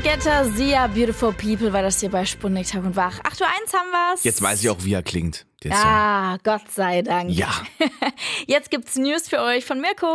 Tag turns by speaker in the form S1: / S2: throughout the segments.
S1: Guetta, Sia, Beautiful People war das hier bei Sputnik Tag und Wach. 8:01 haben wir's.
S2: Jetzt weiß ich auch, wie er klingt. Der Song.
S1: Ah, Gott sei Dank.
S2: Ja.
S1: Jetzt gibt's News für euch von Mirko.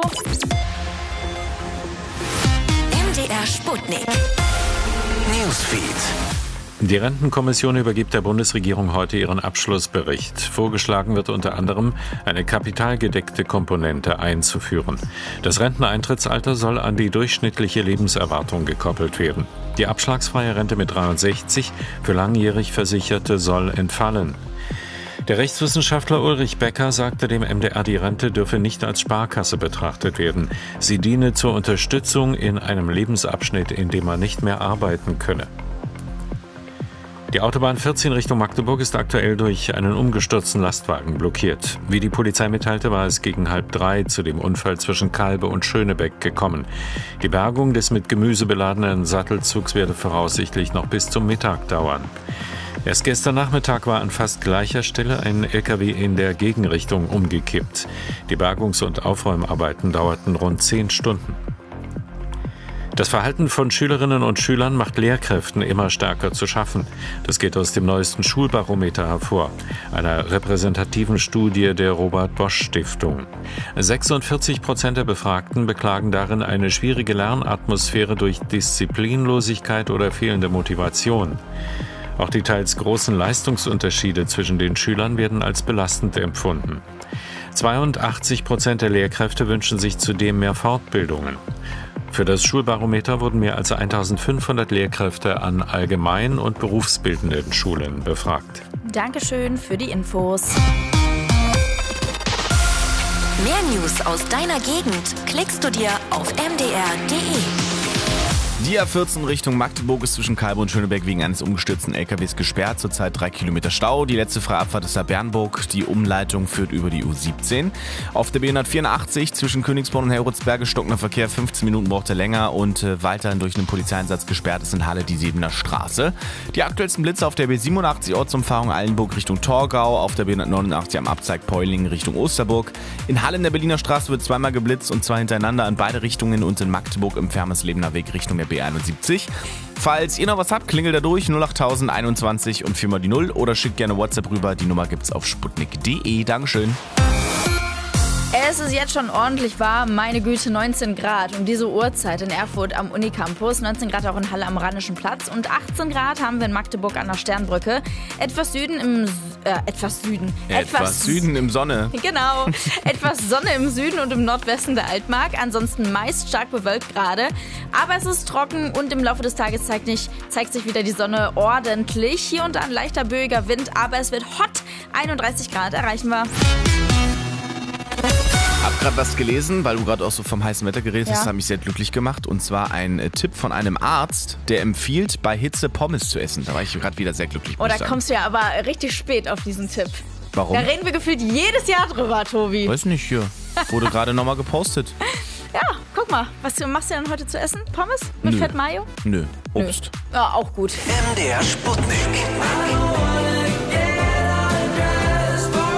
S3: MDR Sputnik. Newsfeed.
S4: Die Rentenkommission übergibt der Bundesregierung heute ihren Abschlussbericht. Vorgeschlagen wird unter anderem, eine kapitalgedeckte Komponente einzuführen. Das Renteneintrittsalter soll an die durchschnittliche Lebenserwartung gekoppelt werden. Die abschlagsfreie Rente mit 63 für langjährig Versicherte soll entfallen. Der Rechtswissenschaftler Ulrich Becker sagte dem MDR, die Rente dürfe nicht als Sparkasse betrachtet werden. Sie diene zur Unterstützung in einem Lebensabschnitt, in dem man nicht mehr arbeiten könne. Die Autobahn 14 Richtung Magdeburg ist aktuell durch einen umgestürzten Lastwagen blockiert. Wie die Polizei mitteilte, war es gegen 2:30 zu dem Unfall zwischen Kalbe und Schönebeck gekommen. Die Bergung des mit Gemüse beladenen Sattelzugs werde voraussichtlich noch bis zum Mittag dauern. Erst gestern Nachmittag war an fast gleicher Stelle ein LKW in der Gegenrichtung umgekippt. Die Bergungs- und Aufräumarbeiten dauerten rund 10 Stunden. Das Verhalten von Schülerinnen und Schülern macht Lehrkräften immer stärker zu schaffen. Das geht aus dem neuesten Schulbarometer hervor, einer repräsentativen Studie der Robert-Bosch-Stiftung. 46% der Befragten beklagen darin eine schwierige Lernatmosphäre durch Disziplinlosigkeit oder fehlende Motivation. Auch die teils großen Leistungsunterschiede zwischen den Schülern werden als belastend empfunden. 82% der Lehrkräfte wünschen sich zudem mehr Fortbildungen. Für das Schulbarometer wurden mehr als 1500 Lehrkräfte an allgemein- und berufsbildenden Schulen befragt.
S1: Dankeschön für die Infos.
S3: Mehr News aus deiner Gegend klickst du dir auf mdr.de.
S2: Die A14 Richtung Magdeburg ist zwischen Kalbe und Schönebeck wegen eines umgestürzten LKWs gesperrt. Zurzeit 3 Kilometer Stau. Die letzte freie Abfahrt ist Bernburg. Die Umleitung führt über die U17. Auf der B184 zwischen Königsborn und Helrutzberge stockender Verkehr. 15 Minuten braucht er länger und weiterhin durch einen Polizeieinsatz gesperrt ist in Halle die Siebener Straße. Die aktuellsten Blitze auf der B87 Ortsumfahrung Eilenburg Richtung Torgau. Auf der B189 am Abzweig Peulingen Richtung Osterburg. In Halle in der Berliner Straße wird zweimal geblitzt und zwar hintereinander in beide Richtungen und in Magdeburg im Fermerslebener Weg Richtung der B71. Falls ihr noch was habt, klingelt da durch 08000 21 und 4 mal die 0 oder schickt gerne WhatsApp rüber. Die Nummer gibt's auf sputnik.de. Dankeschön.
S1: Es ist jetzt schon ordentlich warm, meine Güte, 19 Grad um diese Uhrzeit in Erfurt am Unicampus, 19 Grad auch in Halle am Rheinischen Platz und 18 Grad haben wir in Magdeburg an der Sternbrücke. Etwas Süden im Sonne. Genau, etwas Sonne im Süden und im Nordwesten der Altmark, ansonsten meist stark bewölkt gerade, aber es ist trocken und im Laufe des Tages zeigt sich wieder die Sonne ordentlich. Hier und da ein leichter böiger Wind, aber es wird hot, 31 Grad erreichen wir.
S2: Hab gerade was gelesen, weil du gerade auch so vom heißen Wetter geredet hast,
S1: Ja.
S2: hat mich sehr glücklich gemacht. Und zwar ein Tipp von einem Arzt, der empfiehlt, bei Hitze Pommes zu essen. Da war ich gerade wieder sehr glücklich.
S1: Oh, da kommst du ja aber richtig spät auf diesen Tipp.
S2: Warum?
S1: Da reden wir gefühlt jedes Jahr drüber, Tobi.
S2: Weiß nicht, hier. Wurde gerade nochmal gepostet.
S1: Ja, guck mal, was machst du denn heute zu essen? Pommes mit
S2: Nö.
S1: Fett Mayo?
S2: Nö, Obst.
S1: Ja, auch gut.
S3: MDR Sputnik.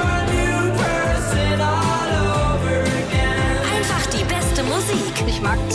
S3: Einfach die beste Musik.
S1: Ich mag